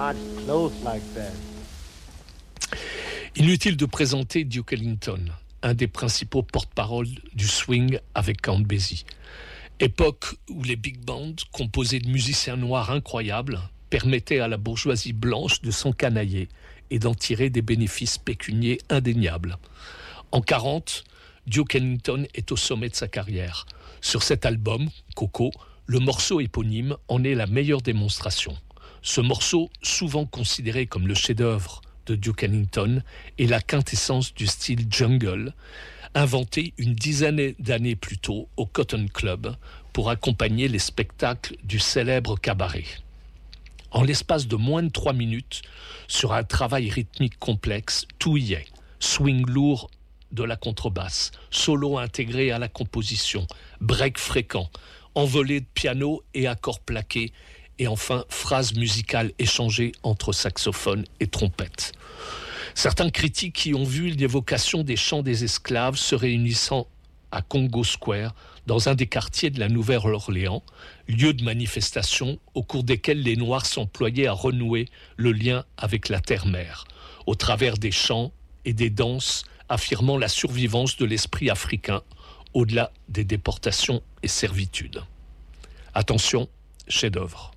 not close like that. Inutile de présenter Duke Ellington, un des principaux porte-parole du swing avec Count Basie. Époque où les big bands, composés de musiciens noirs incroyables, permettaient à la bourgeoisie blanche de s'encanailler et d'en tirer des bénéfices pécuniaires indéniables. En 1940, Duke Ellington est au sommet de sa carrière. Sur cet album, Coco, le morceau éponyme en est la meilleure démonstration. Ce morceau, souvent considéré comme le chef-d'œuvre de Duke Ellington, est la quintessence du style jungle, inventé une dizaine d'années plus tôt au Cotton Club pour accompagner les spectacles du célèbre cabaret. En l'espace de moins de 3 minutes, sur un travail rythmique complexe, tout y est. Swing lourd de la contrebasse, solo intégré à la composition, break fréquent, envolée de piano et accords plaqués, et enfin phrases musicales échangées entre saxophone et trompette. Certains critiques y ont vu l'évocation des chants des esclaves se réunissant à Congo Square, dans un des quartiers de la Nouvelle-Orléans, lieu de manifestation au cours desquels les Noirs s'employaient à renouer le lien avec la terre-mère, au travers des chants et des danses affirmant la survivance de l'esprit africain au-delà des déportations et servitudes. Attention, chef-d'œuvre.